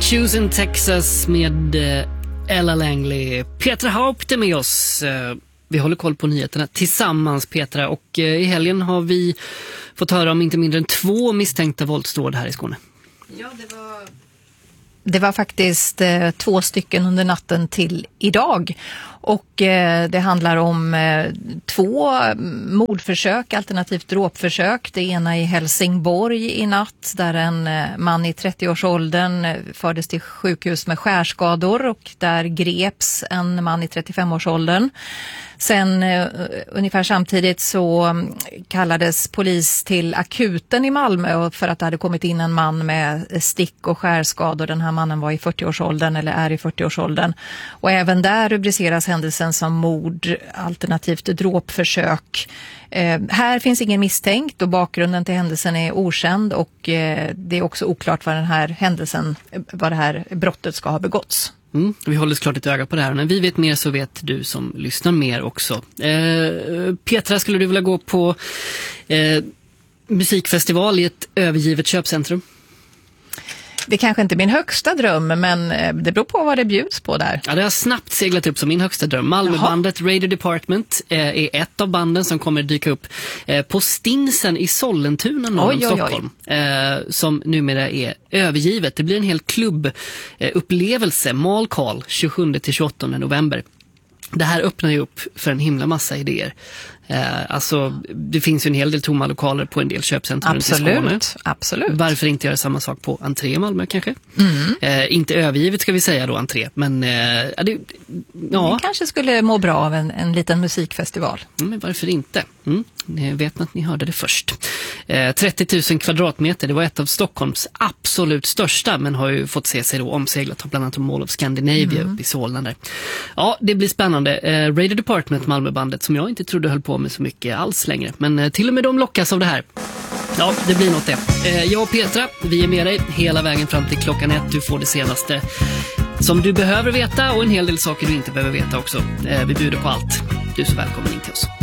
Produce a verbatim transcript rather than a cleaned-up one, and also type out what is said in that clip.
Choosing Texas med Ella Langley. Petra Haupt är med oss. Vi håller koll på nyheterna tillsammans, Petra. Och i helgen har vi fått höra om inte mindre än två misstänkta våldsdåd här i Skåne. Ja, det var... Det var faktiskt eh, två stycken under natten till idag. Och eh, det handlar om eh, två mordförsök, alternativt dråpförsök. Det ena i Helsingborg i natt där en eh, man i trettioårsåldern eh, fördes till sjukhus med skärskador. Och där greps en man i trettiofemårsåldern. Sen eh, ungefär samtidigt så um, kallades polis till akuten i Malmö för att det hade kommit in en man med stick- och skärskador. Den här mannen var i fyrtioårsåldern eller är i fyrtioårsåldern. Och även där rubriceras händelsen som mord alternativt dråpförsök. Eh, här finns ingen misstänkt och bakgrunden till händelsen är okänd och eh, det är också oklart vad den här händelsen, vad det här brottet ska ha begåtts. Mm, vi håller såklart ett öga på det här. När vi vet mer så vet du som lyssnar mer också. Eh, Petra, skulle du vilja gå på eh, musikfestival i ett övergivet köpcentrum? Det kanske inte är min högsta dröm, men det beror på vad det bjuds på där. Ja, det har snabbt seglat upp som min högsta dröm. Malmöbandet Radio Department eh, är ett av banden som kommer dyka upp eh, på Stinsen i Sollentuna norr om Stockholm. Eh, som numera är övergivet. Det blir en hel klubbupplevelse, eh, Mall Call, tjugosjunde till tjugoåttonde november. Det här öppnar ju upp för en himla massa idéer. Eh, alltså, det finns ju en hel del tomma lokaler på en del köpcentrum i Skåne. Absolut. Varför inte göra samma sak på entré i Malmö kanske? Mm. Eh, inte övergivet ska vi säga då, entré. Men, eh, det, ja. Det kanske skulle må bra av en, en liten musikfestival. Mm, men varför inte? Mm. Ni vet att ni hörde det först. Eh, trettio tusen kvadratmeter, det var ett av Stockholms absolut största, men har ju fått se sig då omseglat av bland annat Mall of Scandinavia mm. upp i Solna där. Ja, det blir spännande. Eh, Radio Department, Malmöbandet, som jag inte trodde höll på med så mycket alls längre. Men eh, till och med de lockas av det här. Ja, det blir något det. Eh, jag och Petra, vi är med dig hela vägen fram till klockan ett. Du får det senaste som du behöver veta och en hel del saker du inte behöver veta också. Eh, vi bjuder på allt. Du är så välkommen in till oss.